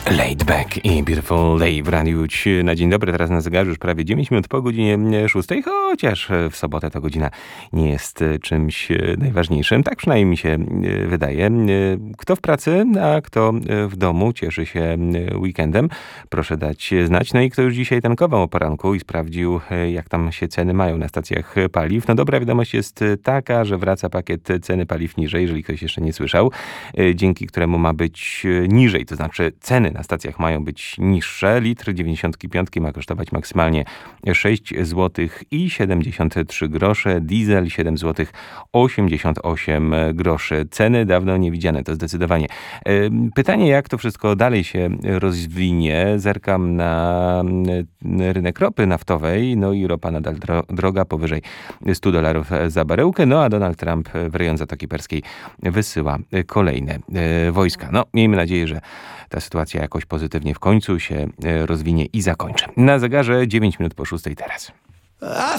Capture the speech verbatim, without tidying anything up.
Laid Back i Beautiful Day w Radiu Łódź. Na dzień dobry, teraz na zegarze już prawie dziewięć minut po godzinie szóstej, chociaż w sobotę ta godzina nie jest czymś najważniejszym. Tak przynajmniej mi się wydaje. Kto w pracy, a kto w domu cieszy się weekendem, proszę dać znać. No i kto już dzisiaj tankował o poranku i sprawdził, jak tam się ceny mają na stacjach paliw. No dobra wiadomość jest taka, że wraca pakiet ceny paliw niżej, jeżeli ktoś jeszcze nie słyszał, dzięki któremu ma być niżej, to znaczy ceny na stacjach mają być niższe. Litr dziewięćdziesiątki piątki ma kosztować maksymalnie sześć złotych i siedemdziesiąt trzy grosze, diesel siedem złotych osiemdziesiąt osiem groszy. Ceny dawno niewidziane, to zdecydowanie. Pytanie, jak to wszystko dalej się rozwinie. Zerkam na rynek ropy naftowej, no i ropa nadal dro- droga, powyżej stu dolarów za baryłkę, no a Donald Trump w rejon Zatoki Perskiej wysyła kolejne wojska. No, miejmy nadzieję, że ta sytuacja jakoś pozytywnie w końcu się rozwinie i zakończy. Na zegarze dziewięć minut po szóstej teraz. I